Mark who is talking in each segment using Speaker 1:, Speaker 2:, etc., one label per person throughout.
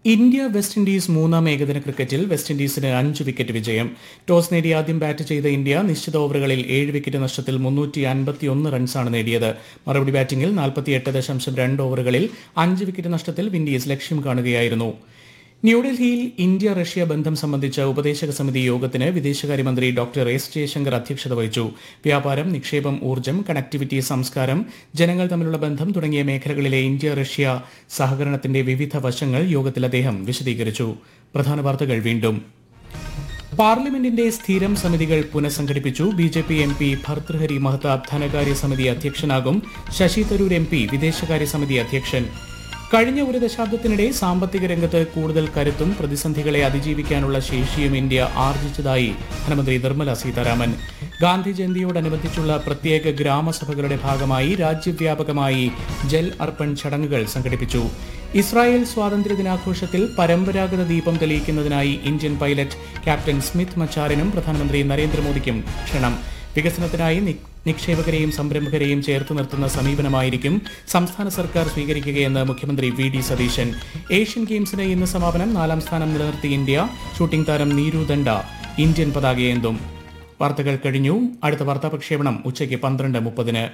Speaker 1: India west Indies മൂന്നാം ഏകദിന ക്രിക്കറ്റിൽ വെസ്റ്റ് ഇൻഡീസിന് 5 വിക്കറ്റ് വിജയം. ടോസ് നേടി ആദ്യം ബാറ്റ് ചെയ്ത ഇന്ത്യ നിശ്ചിത ഓവറുകളിൽ 7 വിക്കറ്റ് നഷ്ടത്തിൽ 351 റൺസാണ് നേടിയത്. മറുപടി ബാറ്റിംഗിൽ 48.2 ഓവറുകളിൽ 5 വിക്കറ്റ് നഷ്ടത്തിൽ വിൻഡീസ് ലക്ഷ്യം കാണുകയായിരുന്നു. ന്യൂഡൽഹിയിൽ ഇന്ത്യ റഷ്യ ബന്ധം സംബന്ധിച്ച ഉപദേശക സമിതി യോഗത്തിന് വിദേശകാര്യമന്ത്രി ഡോക്ടർ എസ് ജയശങ്കർ അധ്യക്ഷത വഹിച്ചു. വ്യാപാരം, നിക്ഷേപം, ഊർജ്ജം, കണക്ടിവിറ്റി, സംസ്കാരം, ജനങ്ങൾ തമ്മിലുള്ള ബന്ധം തുടങ്ങിയ മേഖലകളിലെ ഇന്ത്യ റഷ്യ സഹകരണത്തിന്റെ വിവിധ വശങ്ങൾ യോഗത്തിൽ അദ്ദേഹം വിശദീകരിച്ചു. പ്രധാന വാർത്തകൾ വീണ്ടും. പാർലമെന്റിന്റെ സ്ഥിരം സമിതികൾ പുനഃസംഘടിപ്പിച്ചു. BJP M P Bhartruhari Mahtab ധനകാര്യ സമിതി അധ്യക്ഷനാകും. ശശി തരൂർ എം പി വിദേശകാര്യ സമിതി അധ്യക്ഷൻ. കഴിഞ്ഞ ഒരു ദശാബ്ദത്തിനിടെ സാമ്പത്തിക രംഗത്ത് കൂടുതൽ കരുത്തും പ്രതിസന്ധികളെ അതിജീവിക്കാനുള്ള ശേഷിയും ഇന്ത്യ ആർജിച്ചതായി ധനമന്ത്രി നിർമ്മല സീതാരാമൻ. ഗാന്ധി ജയന്തിയോടനുബന്ധിച്ചുള്ള പ്രത്യേക ഗ്രാമസഭകളുടെ ഭാഗമായി രാജ്യവ്യാപകമായി ജൽ അർപ്പൺ ചടങ്ങുകൾ സംഘടിപ്പിച്ചു. ഇസ്രായേൽ സ്വാതന്ത്ര്യദിനാഘോഷത്തിൽ പരമ്പരാഗത ദീപം തെളിയിക്കുന്നതിനായി ഇന്ത്യൻ പൈലറ്റ് ക്യാപ്റ്റൻ സ്മിത്ത് മച്ചാറിനും പ്രധാനമന്ത്രി നരേന്ദ്രമോദിക്കും ക്ഷണം. വികസനത്തിനായി നിക്ഷേപകരെയും സംരംഭകരെയും ചേർത്ത് നിർത്തുന്ന സമീപനമായിരിക്കും സംസ്ഥാന സർക്കാർ സ്വീകരിക്കുകയെന്ന് മുഖ്യമന്ത്രി വി ഡി സതീശൻ. ഏഷ്യൻ ഗെയിംസിന് ഇന്ന് സമാപനം. 4ാം സ്ഥാനം നിലനിർത്തി ഇന്ത്യ. ഷൂട്ടിംഗ് താരം നീരു ദണ്ഡ ഇന്ത്യൻ പതാകയേന്തും. വാർത്തകൾ കഴിഞ്ഞു. അടുത്ത വാർത്താ പ്രക്ഷേപണം ഉച്ചയ്ക്ക് 12:30.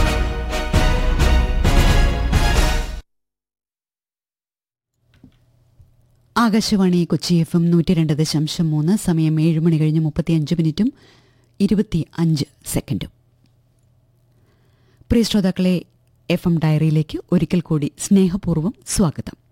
Speaker 2: ആകാശവാണി കൊച്ചി FM 102.3. സമയം 7 മണി കഴിഞ്ഞ് 35 മിനിറ്റും 25 സെക്കൻഡും. പ്രിയ ശ്രോതാക്കളെ, FM ഡയറിയിലേക്ക് ഒരിക്കൽ കൂടി സ്നേഹപൂർവ്വം സ്വാഗതം.